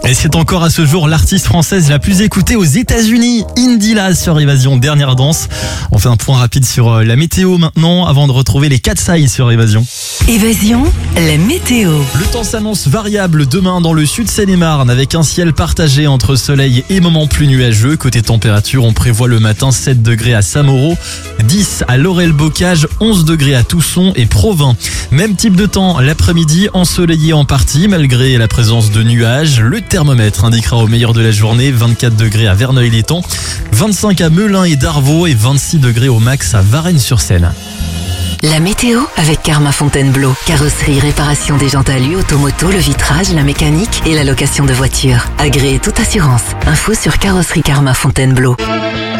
Et c'est encore à ce jour l'artiste française la plus écoutée aux États-Unis, Indila sur Évasion, dernière danse. On fait un point rapide sur la météo maintenant avant de retrouver les 4 sailles sur Évasion. Évasion, la météo. Le temps s'annonce variable demain dans le sud Seine-et-Marne avec un ciel partagé entre soleil et moments plus nuageux. Côté température, on prévoit le matin 7 degrés à Saint-Mauro, 10 à Laurel-Bocage, 11 degrés à Tousson et Provins. Même type de temps l'après-midi, ensoleillé en partie malgré la présence de nuages. Le thermomètre indiquera au meilleur de la journée 24 degrés à Verneuil-les-Tons, 25 à Melun et Darvaux et 26 degrés au max à Varennes-sur-Seine. La météo avec Karma Fontainebleau. Carrosserie, réparation des jantes alu, automoto, le vitrage, la mécanique et la location de voitures. Agréez toute assurance. Info sur carrosserie Karma Fontainebleau.